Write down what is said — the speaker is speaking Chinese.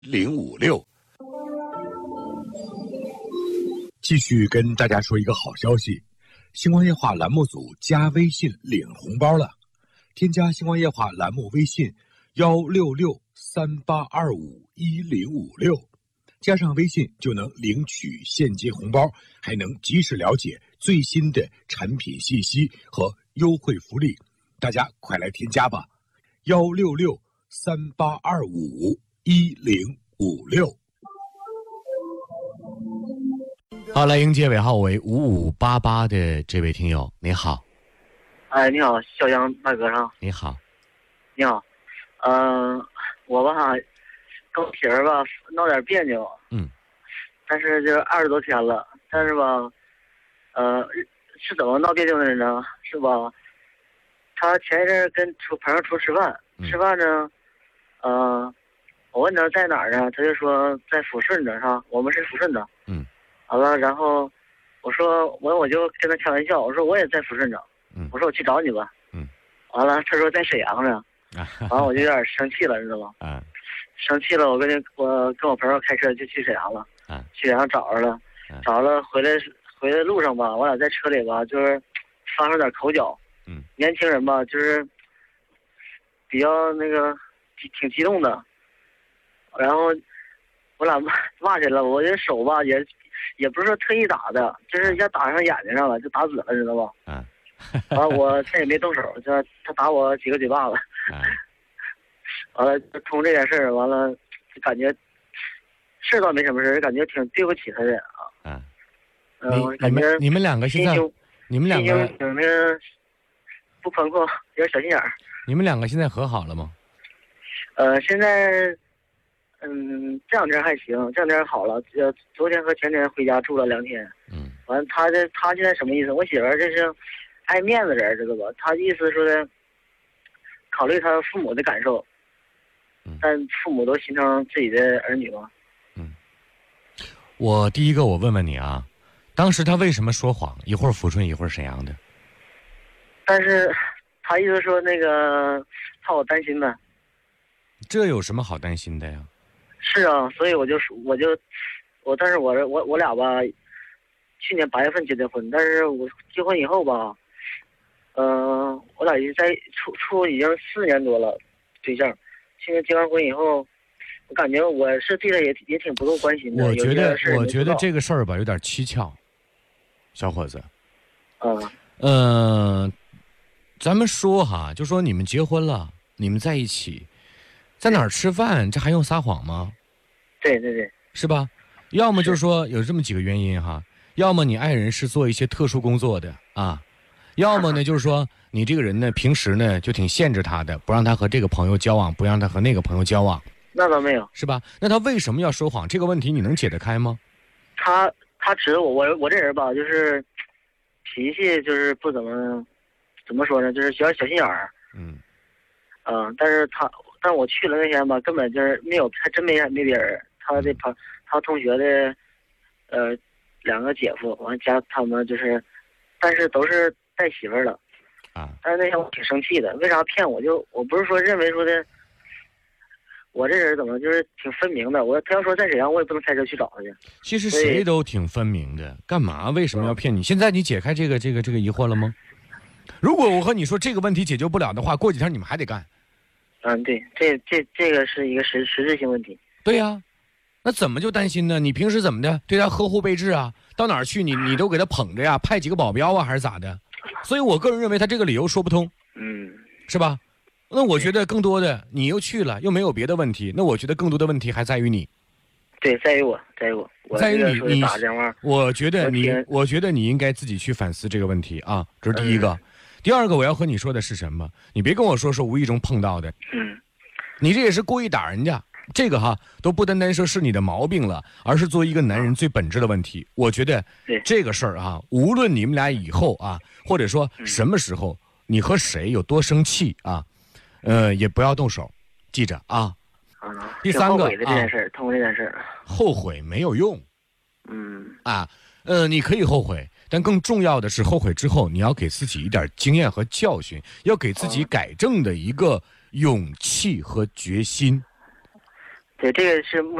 1056。继续跟大家说一个好消息，星光夜话栏目组加微信领红包了。添加星光夜话栏目微信16638251056，加上微信就能领取现金红包，还能及时了解最新的产品信息和优惠福利。大家快来添加吧，16638251056。 好，来迎接尾号为5588的这位听友，你好。 哎，你好，小杨大哥上。 你好。 你好，我吧，跟媳妇吧闹点别扭。但是就20多天了，但是吧，是怎么闹别扭的呢？是吧？他前一阵跟朋友出吃饭，吃饭呢，我问他在哪儿呢，他就说在抚顺的，是吧？我们是抚顺的。完了，然后我就跟他开玩笑，我说我也在抚顺呢。我说我去找你吧。完了，他说在沈阳呢。完了，我就有点生气了，你知道吗？生气了，我跟我朋友开车就去沈阳了。去沈阳找着了，回来路上吧，我俩在车里吧，就是发生点口角。年轻人吧，就是比较那个挺激动的，然后我俩骂起来了，我这手吧也不是说特意打的，就是一下打上眼睛上了，就打紫了，知道吧？完了，我他也没动手，就他打我几个嘴巴子。完了，通这件事儿，完了就感觉事倒没什么事，感觉挺对不起他的啊。 你们两个现在，你们两个挺那个不宽阔，有点小心眼儿。 你们两个现在和好了吗？ 现在这两天还行，这两天好了。昨天和前天回家住了2天。完了，他现在什么意思？我媳妇儿这是爱面子人，知道吧？他意思说的，考虑他父母的感受，但父母都心疼自己的儿女嘛。 我第一个我问问你啊，当时他为什么说谎？一会儿抚顺一会儿沈阳的。 但是他意思说那个怕我担心呗。 这有什么好担心的呀？ 是啊，所以但是我俩吧，去年8月份结的婚，但是我结婚以后吧，我俩已经在处已经4年多了，对象。去年结完婚以后，我感觉我是对他也挺不够关心的。 我觉得这个事儿吧有点蹊跷，小伙子。咱们说哈，就说你们结婚了，你们在一起，在哪儿吃饭，这还用撒谎吗？ 对， 是吧？要么就是说有这么几个原因哈，要么你爱人是做一些特殊工作的啊，要么呢就是说你这个人呢平时呢就挺限制他的，不让他和这个朋友交往，不让他和那个朋友交往。 那倒没有，是吧？那他为什么要说谎？这个问题你能解得开吗？ 他指我这人吧，就是脾气就是不怎么说呢，就是小心眼儿。但我去了那天吧，根本就是没有，还真没别人。他同学的2个姐夫，完加他们就是，但是都是带媳妇儿了。但是那天我挺生气的，为啥骗我？我不是说认为说的，我这人怎么就是挺分明的。他要说在沈阳，我也不能开车去找他去。 其实谁都挺分明的，干嘛？为什么要骗你？现在你解开这个疑惑了吗？如果我和你说这个问题解决不了的话，过几天你们还得干。 对，这个是一个实质性问题。 对呀，那怎么就担心呢？你平时怎么的对他呵护备至啊？到哪儿去你都给他捧着呀，派几个保镖啊，还是咋的？所以我个人认为他这个理由说不通。是吧？那我觉得更多的你又去了，又没有别的问题，那我觉得更多的问题还在于你。 对，在于我在于你打电话。 我觉得你应该自己去反思这个问题啊，这是第一个。第二个我要和你说的是什么？你别跟我说无意中碰到的。你这也是故意打人家，这个哈都不单单说是你的毛病了，而是作为一个男人最本质的问题。我觉得这个事儿啊，无论你们俩以后啊，或者说什么时候你和谁有多生气啊，也不要动手，记着啊。第三个通过这件事后悔没有用。你可以后悔，但更重要的是后悔之后你要给自己一点经验和教训，要给自己改正的一个勇气和决心。 对，这个是